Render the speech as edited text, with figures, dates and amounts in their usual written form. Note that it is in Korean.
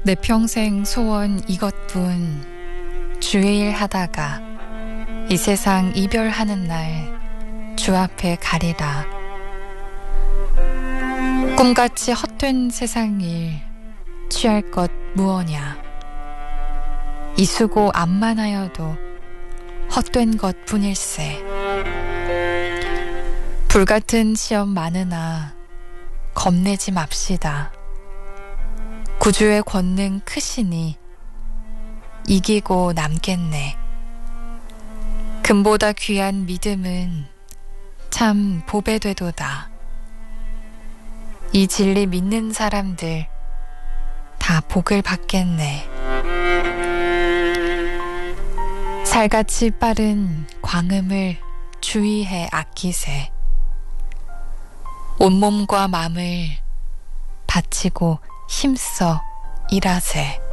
내 평생 소원 이것뿐. 주일 하다가 이 세상 이별하는 날 주 앞에 가리라. 꿈같이 헛된 세상일 취할 것 무엇냐. 이 수고 암만 하여도 헛된 것 뿐일세. 불같은 시험 많으나 겁내지 맙시다. 구주의 권능 크시니 이기고 남겠네. 금보다 귀한 믿음은 참 보배 되도다. 이 진리 믿는 사람들 다 복을 받겠네. 살같이 빠른 광음을 주의해 아끼세. 온몸과 맘을 바치고 힘써 일하세.